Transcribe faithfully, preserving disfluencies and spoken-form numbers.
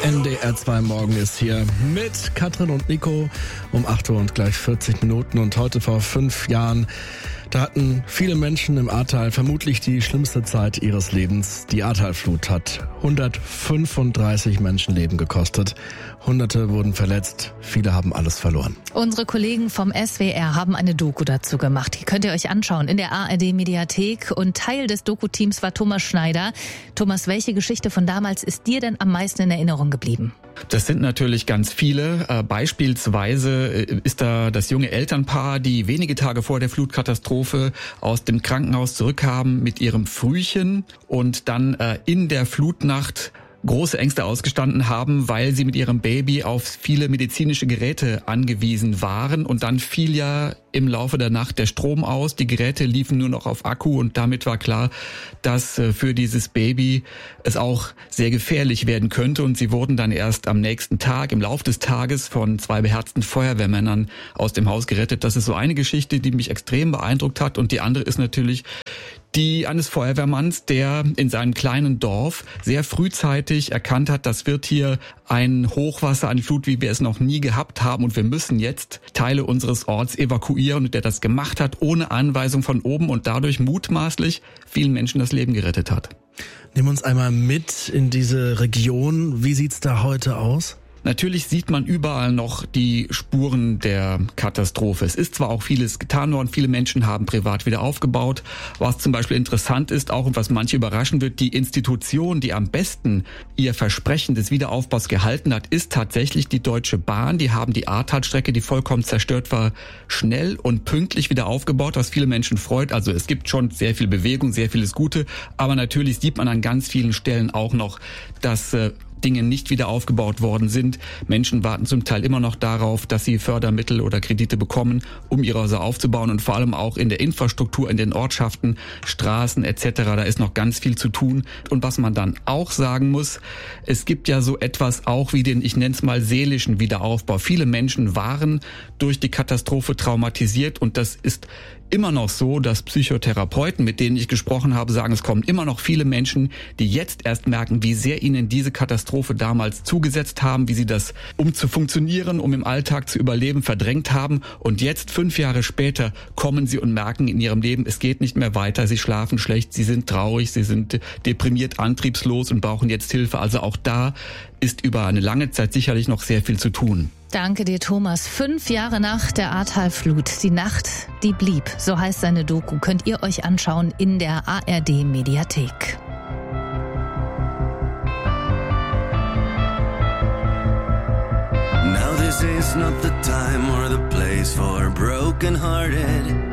N D R zwei Morgen ist hier mit Katrin und Nico um acht Uhr und gleich vierzig Minuten. Und heute vor fünf Jahren, da hatten viele Menschen im Ahrtal vermutlich die schlimmste Zeit ihres Lebens. Die Ahrtalflut hat hundertfünfunddreißig Menschenleben gekostet. Hunderte wurden verletzt, viele haben alles verloren. Unsere Kollegen vom S W R haben eine Doku dazu gemacht. Die könnt ihr euch anschauen in der A R D-Mediathek. Und Teil des Doku-Teams war Thomas Schneider. Thomas, welche Geschichte von damals ist dir denn am meisten in Erinnerung geblieben? Das sind natürlich ganz viele. Äh, beispielsweise ist da das junge Elternpaar, die wenige Tage vor der Flutkatastrophe aus dem Krankenhaus zurückkamen mit ihrem Frühchen und dann äh, in der Flutnacht große Ängste ausgestanden haben, weil sie mit ihrem Baby auf viele medizinische Geräte angewiesen waren. Und dann fiel ja im Laufe der Nacht der Strom aus. Die Geräte liefen nur noch auf Akku und damit war klar, dass für dieses Baby es auch sehr gefährlich werden könnte. Und sie wurden dann erst am nächsten Tag, im Lauf des Tages, von zwei beherzten Feuerwehrmännern aus dem Haus gerettet. Das ist so eine Geschichte, die mich extrem beeindruckt hat. Und die andere ist natürlich die eines Feuerwehrmanns, der in seinem kleinen Dorf sehr frühzeitig erkannt hat, das wird hier ein Hochwasser, eine Flut, wie wir es noch nie gehabt haben und wir müssen jetzt Teile unseres Orts evakuieren, und der das gemacht hat ohne Anweisung von oben und dadurch mutmaßlich vielen Menschen das Leben gerettet hat. Nimm uns einmal mit in diese Region. Wie sieht's da heute aus? Natürlich sieht man überall noch die Spuren der Katastrophe. Es ist zwar auch vieles getan worden, viele Menschen haben privat wieder aufgebaut. Was zum Beispiel interessant ist auch und was manche überraschen wird, die Institution, die am besten ihr Versprechen des Wiederaufbaus gehalten hat, ist tatsächlich die Deutsche Bahn. Die haben die Ahrtalstrecke, die vollkommen zerstört war, schnell und pünktlich wieder aufgebaut, was viele Menschen freut. Also es gibt schon sehr viel Bewegung, sehr vieles Gute, aber natürlich sieht man an ganz vielen Stellen auch noch, dass äh, Dinge nicht wieder aufgebaut worden sind. Menschen warten zum Teil immer noch darauf, dass sie Fördermittel oder Kredite bekommen, um ihre Häuser aufzubauen, und vor allem auch in der Infrastruktur, in den Ortschaften, Straßen et cetera. Da ist noch ganz viel zu tun. Und was man dann auch sagen muss, es gibt ja so etwas auch wie den, ich nenne es mal, seelischen Wiederaufbau. Viele Menschen waren durch die Katastrophe traumatisiert, und das ist immer noch so, dass Psychotherapeuten, mit denen ich gesprochen habe, sagen, es kommen immer noch viele Menschen, die jetzt erst merken, wie sehr ihnen diese Katastrophe damals zugesetzt haben, wie sie das, um zu funktionieren, um im Alltag zu überleben, verdrängt haben. Und jetzt, fünf Jahre später, kommen sie und merken in ihrem Leben, es geht nicht mehr weiter, sie schlafen schlecht, sie sind traurig, sie sind deprimiert, antriebslos und brauchen jetzt Hilfe. Also auch da ist über eine lange Zeit sicherlich noch sehr viel zu tun. Danke dir, Thomas. Fünf Jahre nach der Ahrtalflut. Die Nacht, die blieb. So heißt seine Doku. Könnt ihr euch anschauen in der A R D-Mediathek. Now this is not the time or the place for broken-hearted.